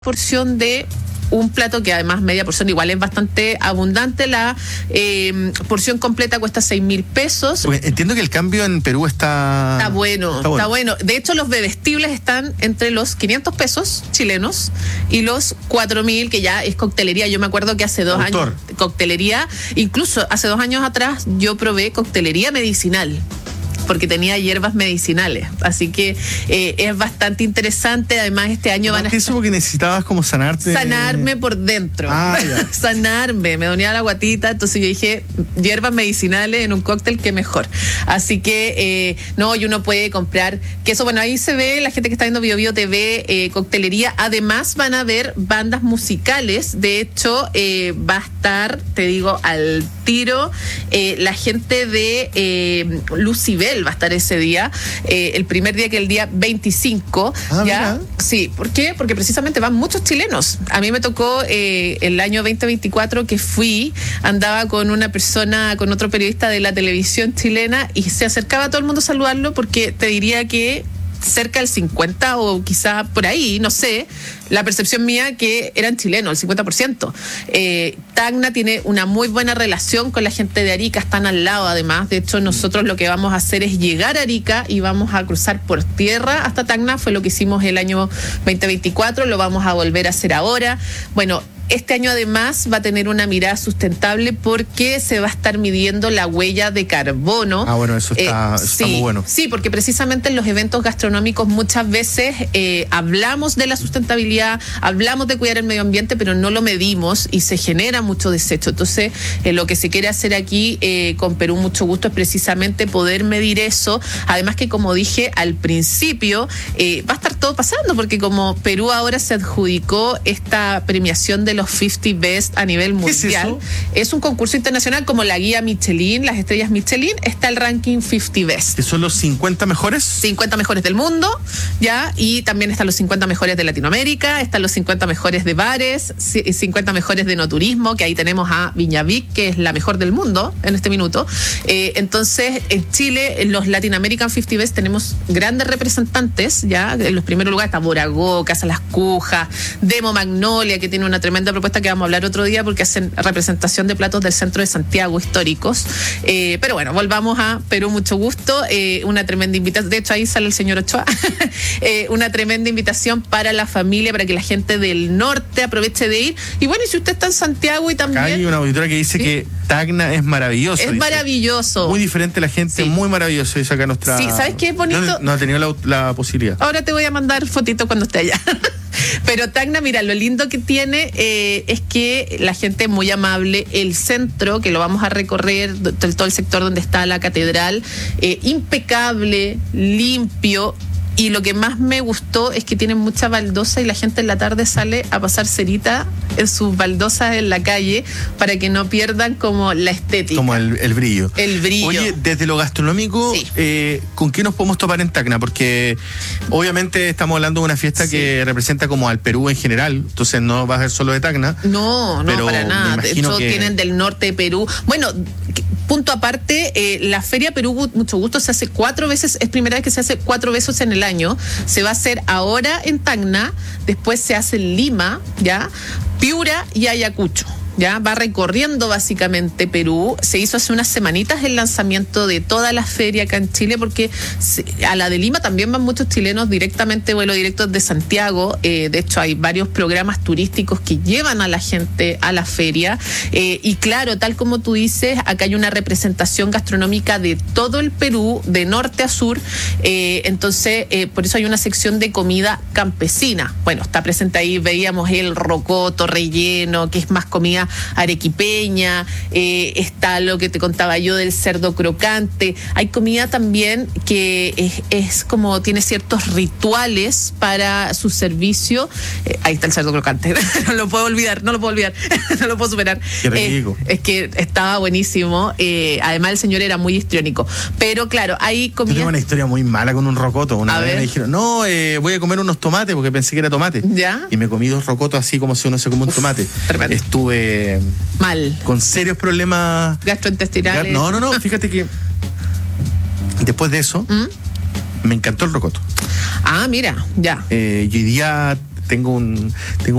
porción de un plato que además media porción igual es bastante abundante. La porción completa cuesta 6.000 pesos. Entiendo que el cambio en Perú está bueno. De hecho, los bebestibles están entre los 500 pesos chilenos y los 4.000, que ya es coctelería. Yo me acuerdo que hace 2 años, coctelería, incluso hace 2 años atrás, yo probé coctelería medicinal, porque tenía hierbas medicinales. Así que es bastante interesante. Además, este año van a... ¿Eso porque necesitabas como sanarte? Sanarme por dentro. Sanarme. Me dolía la guatita. Entonces yo dije, hierbas medicinales en un cóctel, qué mejor. Así que, y uno puede comprar queso. Bueno, ahí se ve, la gente que está viendo Bio Bio TV, coctelería. Además, van a ver bandas musicales. De hecho, va a estar, te digo, al tiro, la gente de Lucibel va a estar ese día, el primer día, que el día 25. ¿Ya? Mira. Sí, ¿por qué? Porque precisamente van muchos chilenos. A mí me tocó el año 2024 que fui, andaba con una persona, con otro periodista de la televisión chilena, y se acercaba a todo el mundo a saludarlo, porque te diría que cerca del 50 o quizá por ahí, no sé, la percepción mía que eran chilenos, el 50%. Tacna tiene una muy buena relación con la gente de Arica, están al lado además. De hecho, nosotros lo que vamos a hacer es llegar a Arica y vamos a cruzar por tierra hasta Tacna. Fue lo que hicimos el año 2024, lo vamos a volver a hacer ahora. Bueno, este año además va a tener una mirada sustentable, porque se va a estar midiendo la huella de carbono. Bueno, eso está muy bueno. Sí, porque precisamente en los eventos gastronómicos muchas veces hablamos de la sustentabilidad, hablamos de cuidar el medio ambiente, pero no lo medimos y se genera mucho desecho. Entonces, lo que se quiere hacer aquí con Perú Mucho Gusto es precisamente poder medir eso. Además que, como dije al principio, va a estar todo pasando, porque como Perú ahora se adjudicó esta premiación de los 50 Best a nivel mundial. Es un concurso internacional como la guía Michelin, las estrellas Michelin, está el ranking 50 Best. ¿Que son los 50 mejores? 50 mejores del mundo, ¿ya? Y también están los 50 mejores de Latinoamérica, están los 50 mejores de bares, 50 mejores de no turismo, que ahí tenemos a Viña Vic, que es la mejor del mundo en este minuto. Entonces, en Chile, en los Latin American 50 Best tenemos grandes representantes, ¿ya? En los primeros lugares está Boragó, Casa Las Cujas, Demo Magnolia, que tiene una tremenda propuesta que vamos a hablar otro día, porque hacen representación de platos del centro de Santiago históricos. Pero bueno, volvamos a Perú Mucho Gusto. Una tremenda invitación. De hecho, ahí sale el señor Ochoa. Una tremenda invitación para la familia, para que la gente del norte aproveche de ir. Y bueno, y si usted está en Santiago y también... Acá hay una auditora que dice que Tacna es maravilloso. Es maravilloso. Muy diferente la gente, muy maravilloso. Dice acá nuestra... Sí, ¿sabes qué es bonito? No ha tenido la posibilidad. Ahora te voy a mandar fotito cuando esté allá. Pero Tacna, mira, lo lindo que tiene es que la gente es muy amable. El centro, que lo vamos a recorrer, todo el sector donde está la catedral, impecable, limpio. Y lo que más me gustó es que tienen mucha baldosa y la gente en la tarde sale a pasar cerita en sus baldosas en la calle para que no pierdan como la estética. Como el brillo. El brillo. Oye, desde lo gastronómico, ¿con qué nos podemos topar en Tacna? Porque obviamente estamos hablando de una fiesta que representa como al Perú en general, entonces no va a ser solo de Tacna. No, para nada. De hecho, tienen del norte de Perú. Bueno, punto aparte, la Feria Perú Mucho Gusto se hace 4 veces, es primera vez que se hace 4 veces en el año. Se va a hacer ahora en Tacna, después se hace en Lima, ¿ya? Piura y Ayacucho. Ya va recorriendo básicamente Perú. Se hizo hace unas semanitas el lanzamiento de toda la feria acá en Chile, porque a la de Lima también van muchos chilenos directamente, vuelo directo de Santiago. De hecho, hay varios programas turísticos que llevan a la gente a la feria. Y claro, tal como tú dices, acá hay una representación gastronómica de todo el Perú, de norte a sur. Entonces, por eso hay una sección de comida campesina. Bueno, está presente ahí, veíamos el rocoto relleno, que es más comida arequipeña, está lo que te contaba yo del cerdo crocante. Hay comida también que es como tiene ciertos rituales para su servicio. Ahí está el cerdo crocante. No lo puedo olvidar, no lo puedo superar. Qué rico. Es que estaba buenísimo. Además, el señor era muy histriónico. Pero claro, hay comida. Yo tengo una historia muy mala con un rocoto. Una vez me dijeron, no, voy a comer unos tomates, porque pensé que era tomate. ¿Ya? Y me comí 2 rocotos así como si uno se come un tomate. Tremendo. Estuve mal. Con serios problemas gastrointestinales. No, fíjate que después de eso me encantó el rocoto. Ah, mira, ya. Y hoy día tengo un